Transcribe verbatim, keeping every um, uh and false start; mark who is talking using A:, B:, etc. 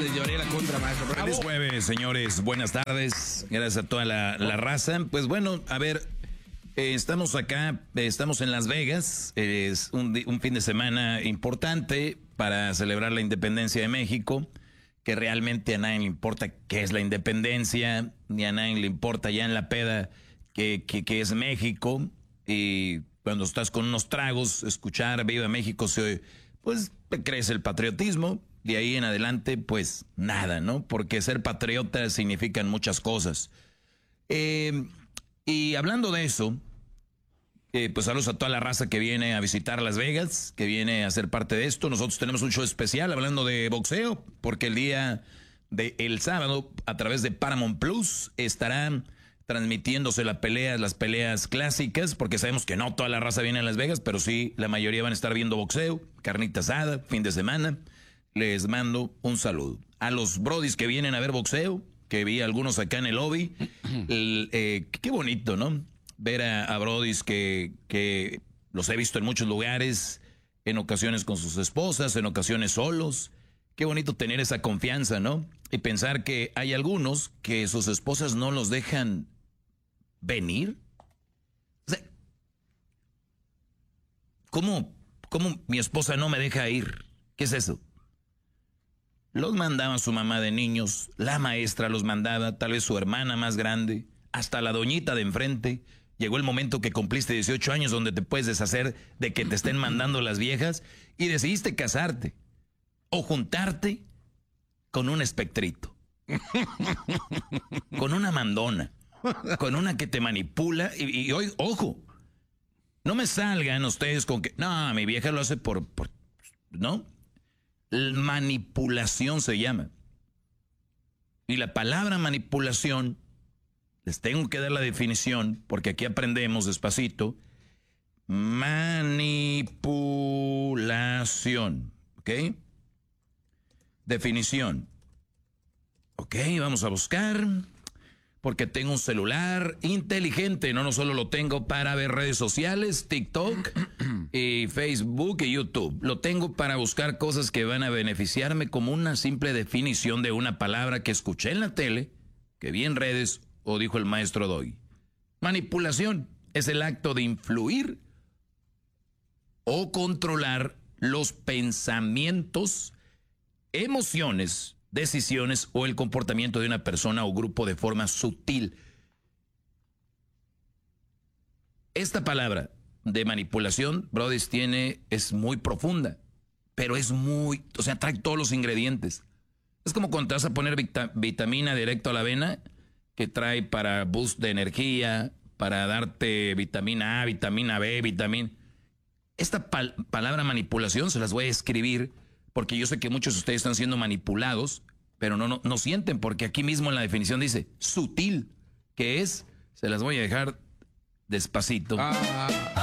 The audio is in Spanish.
A: les llevaría la contra, maestro. Bravo.
B: Feliz jueves, señores. Buenas tardes. Gracias a toda la, la raza. Pues bueno, a ver, eh, estamos acá, eh, estamos en Las Vegas. Eh, es un, un fin de semana importante para celebrar la independencia de México, que realmente a nadie le importa qué es la independencia, ni a nadie le importa ya en la peda que, que, que es México. Y cuando estás con unos tragos, escuchar Viva México, se, pues te crece el patriotismo. De ahí en adelante, pues nada, ¿no? Porque ser patriota significan muchas cosas. Eh, y hablando de eso, eh, pues saludos a toda la raza que viene a visitar Las Vegas, que viene a ser parte de esto. Nosotros tenemos un show especial hablando de boxeo, porque el día del sábado, a través de Paramount Plus, estarán transmitiéndose las peleas, las peleas clásicas, porque sabemos que no toda la raza viene a Las Vegas, pero sí, la mayoría van a estar viendo boxeo, carnita asada, fin de semana. Les mando un saludo. A los brodis que vienen a ver boxeo, que vi algunos acá en el lobby, el, eh, qué bonito, ¿no? Ver a, a brodis que, que los he visto en muchos lugares, en ocasiones con sus esposas, en ocasiones solos. Qué bonito tener esa confianza, ¿no? Y pensar que hay algunos que sus esposas no los dejan venir. O sea, ¿cómo, cómo mi esposa no me deja ir? ¿Qué es eso? Los mandaba su mamá de niños, la maestra los mandaba, tal vez su hermana más grande, hasta la doñita de enfrente. Llegó el momento que cumpliste dieciocho años donde te puedes deshacer de que te estén mandando las viejas y decidiste casarte o juntarte con un espectrito, con una mandona, con una que te manipula. Y, y hoy, ojo, no me salgan ustedes con que, no, mi vieja lo hace por, por ¿no? Manipulación se llama. Y la palabra manipulación, les tengo que dar la definición, porque aquí aprendemos despacito. Manipulación, ¿ok? Definición. Ok, vamos a buscar, porque tengo un celular inteligente, no, no solo lo tengo para ver redes sociales, TikTok y Facebook y YouTube. Lo tengo para buscar cosas que van a beneficiarme, como una simple definición de una palabra que escuché en la tele, que vi en redes o dijo el maestro Doy. Manipulación es el acto de influir o controlar los pensamientos, emociones, decisiones o el comportamiento de una persona o grupo de forma sutil. Esta palabra de manipulación, Brodis, tiene, es muy profunda, pero es muy, o sea, trae todos los ingredientes. Es como cuando te vas a poner vita, vitamina directo a la vena, que trae para boost de energía, para darte vitamina A, vitamina B, vitamina. Esta pal palabra manipulación se las voy a escribir, porque yo sé que muchos de ustedes están siendo manipulados, pero no, no, no sienten, porque aquí mismo en la definición dice sutil, que es, se las voy a dejar despacito. Ah.